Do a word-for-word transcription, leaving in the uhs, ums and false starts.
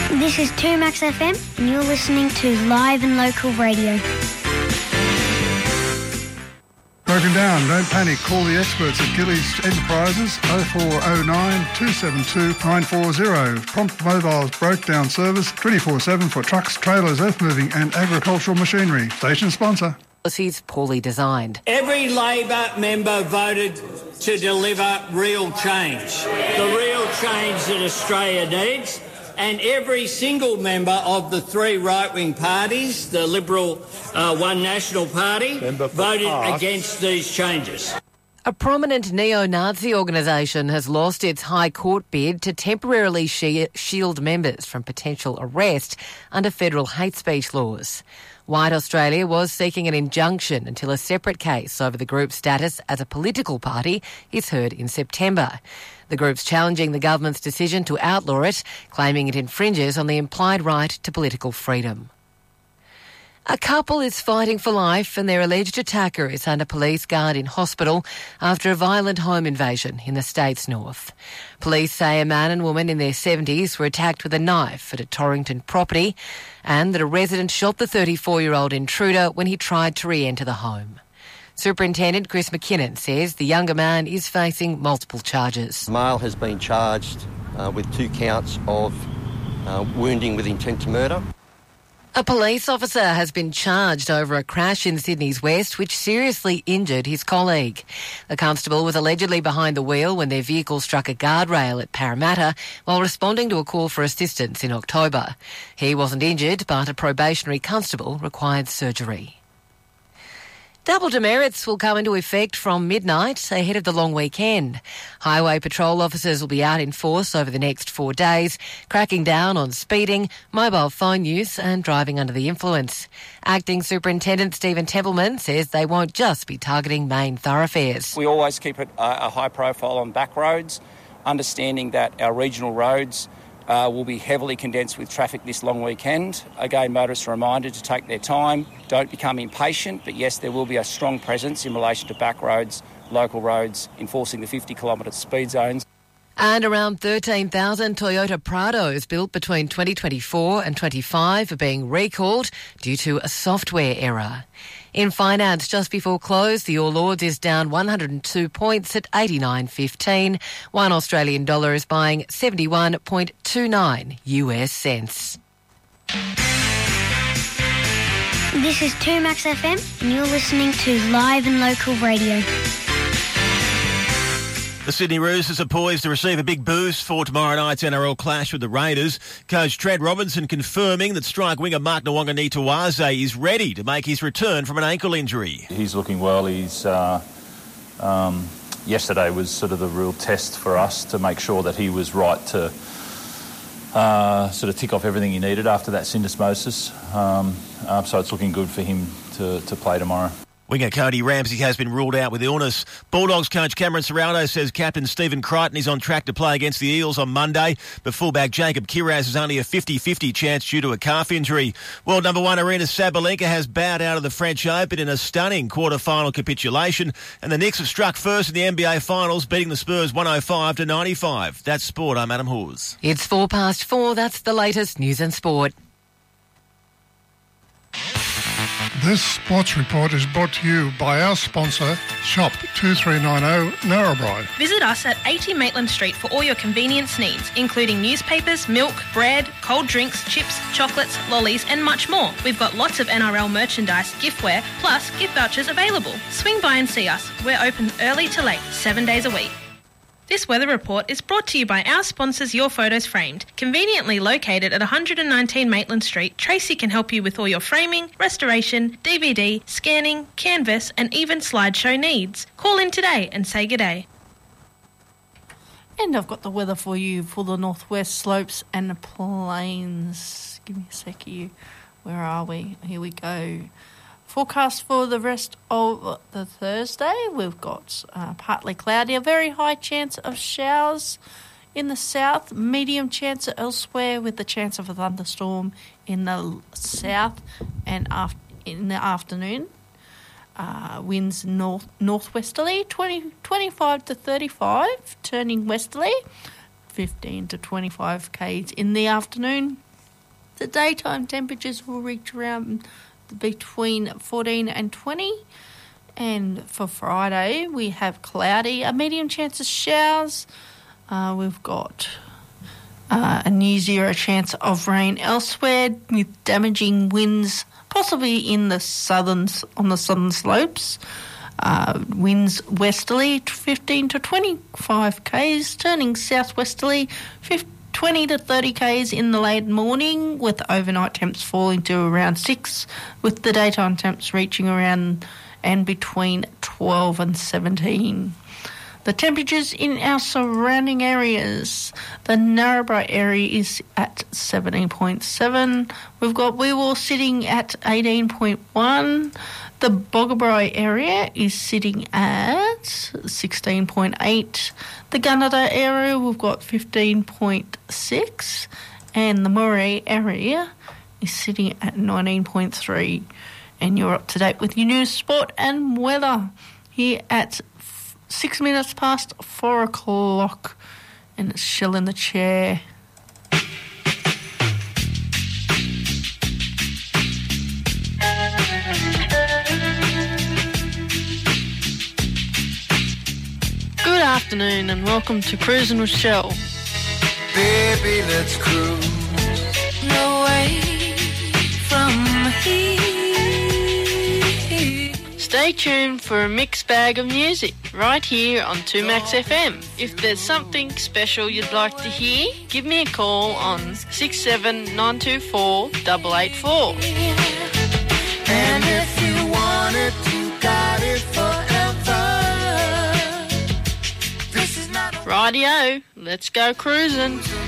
This is two Max F M and you're listening to Live and Local Radio. Broken down, don't panic. Call the experts at Gillies Enterprises oh four oh nine, two seven two, nine four zero. Prompt Mobile's broke down service twenty-four seven for trucks, trailers, earth moving and agricultural machinery. Station sponsor. Policies poorly designed. Every Labor member voted to deliver real change, the real change that Australia needs. And every single member of the three right-wing parties, the Liberal uh, One National Party, voted against these changes. A prominent neo-Nazi organisation has lost its High Court bid to temporarily shield members from potential arrest under federal hate speech laws. White Australia was seeking an injunction until a separate case over the group's status as a political party is heard in September. The group's challenging the government's decision to outlaw it, claiming it infringes on the implied right to political freedom. A couple is fighting for life and their alleged attacker is under police guard in hospital after a violent home invasion in the state's north. Police say a man and woman in their seventies were attacked with a knife at a Torrington property and that a resident shot the thirty-four-year-old intruder when he tried to re-enter the home. Superintendent Chris McKinnon says the younger man is facing multiple charges. The male has been charged uh, with two counts of uh, wounding with intent to murder. A police officer has been charged over a crash in Sydney's West which seriously injured his colleague. The constable was allegedly behind the wheel when their vehicle struck a guardrail at Parramatta while responding to a call for assistance in October. He wasn't injured, but a probationary constable required surgery. Double demerits will come into effect from midnight ahead of the long weekend. Highway patrol officers will be out in force over the next four days, cracking down on speeding, mobile phone use and driving under the influence. Acting Superintendent Stephen Templeman says they won't just be targeting main thoroughfares. We always keep it a high profile on back roads, understanding that our regional roads Uh, will be heavily condensed with traffic this long weekend. Again, motorists are reminded to take their time, don't become impatient, but yes, there will be a strong presence in relation to back roads, local roads, enforcing the fifty kilometre speed zones. And around thirteen thousand Toyota Prados built between twenty twenty-four and twenty-five are being recalled due to a software error. In finance, just before close, the All Ords is down one hundred two points at eighty-nine fifteen. One Australian dollar is buying seventy-one point two nine U S cents. This is two Max F M and you're listening to Live and Local Radio. The Sydney Roosters are poised to receive a big boost for tomorrow night's N R L clash with the Raiders. Coach Trent Robinson confirming that strike winger Mark Nawaqanitawase is ready to make his return from an ankle injury. He's looking well. He's uh, um, yesterday was sort of the real test for us to make sure that he was right to uh, sort of tick off everything he needed after that syndesmosis. Um, uh, so it's looking good for him to, to play tomorrow. Winger Cody Ramsey has been ruled out with illness. Bulldogs coach Cameron Serrano says captain Stephen Crichton is on track to play against the Eels on Monday, but fullback Jacob Kiraz has only a fifty-fifty chance due to a calf injury. World number one Arena Sabalenka has bowed out of the French Open in a stunning quarter-final capitulation, and the Knicks have struck first in the N B A Finals, beating the Spurs one oh five to ninety-five. That's sport. I'm Adam Hawes. It's four past four. That's the latest news and sport. This sports report is brought to you by our sponsor, Shop two three nine zero Narrabri. Visit us at eighty Maitland Street for all your convenience needs, including newspapers, milk, bread, cold drinks, chips, chocolates, lollies and much more. We've got lots of N R L merchandise, giftware, plus gift vouchers available. Swing by and see us. We're open early to late, seven days a week. This weather report is brought to you by our sponsors Your Photos Framed. Conveniently located at one hundred nineteen Maitland Street, Tracy can help you with all your framing, restoration, D V D, scanning, canvas and even slideshow needs. Call in today and say g'day. And I've got the weather for you for the northwest slopes and the plains. Give me a sec here. Where are we? Here we go. Forecast for the rest of the Thursday, we've got uh, partly cloudy, a very high chance of showers in the south, medium chance elsewhere with the chance of a thunderstorm in the south and af- in the afternoon. Uh, winds north northwesterly, twenty, twenty-five to thirty-five, turning westerly, fifteen to twenty-five k's in the afternoon. The daytime temperatures will reach around between fourteen and twenty. And for Friday, we have cloudy, a medium chance of showers. Uh, we've got uh, a near zero chance of rain elsewhere with damaging winds, possibly in the southern on the southern slopes. Uh, winds westerly, fifteen to twenty-five k's, turning southwesterly, twenty to thirty k's in the late morning, with overnight temps falling to around six, with the daytime temps reaching around and between twelve and seventeen. The temperatures in our surrounding areas, the Narrabri area is at seventeen point seven. We've got Wewell sitting at eighteen point one. The Boggabri area is sitting at sixteen point eight. The Gunnedah area, we've got fifteen point six. And the Murray area is sitting at nineteen point three. And you're up to date with your news, sport and weather here at six minutes past four o'clock. And it's Shell in the Chair. Good afternoon and welcome to Cruising with Shell. Baby, let's cruise away from here. Stay tuned for a mixed bag of music right here on two Max F M. If there's something special you'd like to hear, give me a call on six seven nine two four eight eight four. And if you want it, you got it forever. This is not a Rightio, let's go cruising.